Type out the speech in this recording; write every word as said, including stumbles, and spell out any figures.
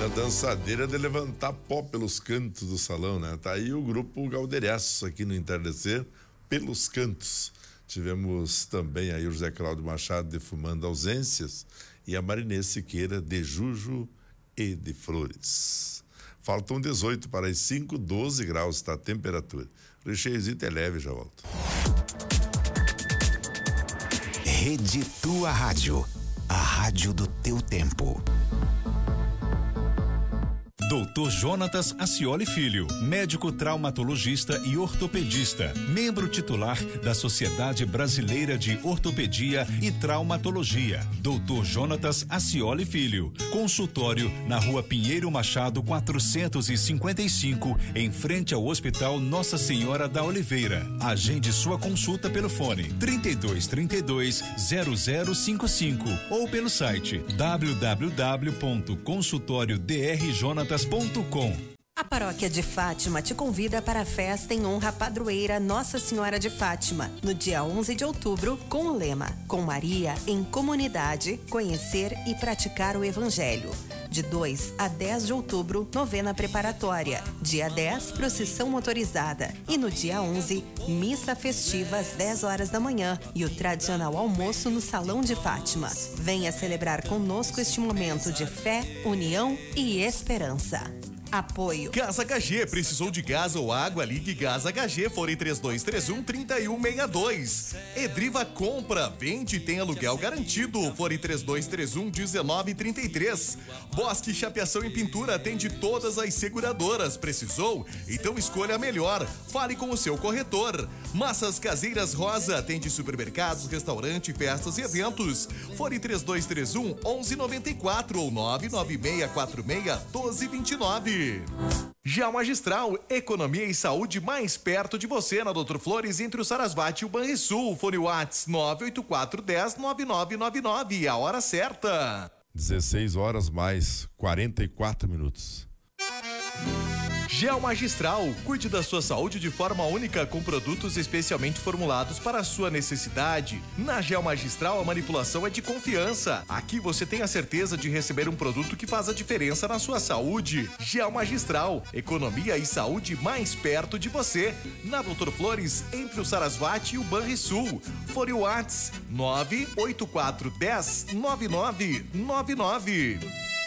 na dançadeira de levantar pó pelos cantos do salão, né? Tá aí o grupo Galderiaço aqui no entardecer, pelos cantos. Tivemos também aí o José Cláudio Machado defumando ausências e a Marinês Siqueira de Juju e de Flores. Faltam dezoito para as cinco, doze graus está a temperatura. Recheiozinho é leve, já volto. Rede Tua Rádio, a rádio do teu tempo. doutor Jonatas Acioli Filho, médico traumatologista e ortopedista, membro titular da Sociedade Brasileira de Ortopedia e Traumatologia. doutor Jonatas Acioli Filho, consultório na Rua Pinheiro Machado quatrocentos e cinquenta e cinco, em frente ao Hospital Nossa Senhora da Oliveira. Agende sua consulta pelo fone trinta e dois, trinta e dois, zero zero cinco cinco ou pelo site w w w ponto consultório d r jonatas ponto com. A Paróquia de Fátima te convida para a festa em honra à padroeira Nossa Senhora de Fátima, no dia onze de outubro, com o lema Com Maria em Comunidade, Conhecer e Praticar o Evangelho. De dois a dez de outubro, novena preparatória. Dia dez, procissão motorizada. E no dia onze, missa festiva às dez horas da manhã e o tradicional almoço no Salão de Fátima. Venha celebrar conosco este momento de fé, união e esperança. Apoio. Gás H G, precisou de gás ou água? Ligue Gás H G, fone três dois três um, três um seis dois. Edriva compra, vende e tem aluguel garantido, fone três dois três um, um nove três três. Bosque Chapeação e Pintura, atende todas as seguradoras. Precisou? Então escolha a melhor. Fale com o seu corretor. Massas Caseiras Rosa, atende supermercados, restaurante, festas e eventos. Fone três dois três um, onze nove quatro ou nove nove seis quatro seis, um dois dois nove. Já Magistral, economia e saúde mais perto de você, na doutor Flores, entre o Sarasvati e o Banrisul. Fone Whats nove oito quatro, dez, nove nove nove nove, a hora certa. dezesseis horas mais quarenta e quatro minutos. Gel Magistral, cuide da sua saúde de forma única com produtos especialmente formulados para a sua necessidade. Na Gel Magistral, a manipulação é de confiança. Aqui você tem a certeza de receber um produto que faz a diferença na sua saúde. Gel Magistral, economia e saúde mais perto de você. Na doutor Flores, entre o Sarasvati e o Banrisul. Fone Whats nove oito quatro, dez, nove nove nove nove.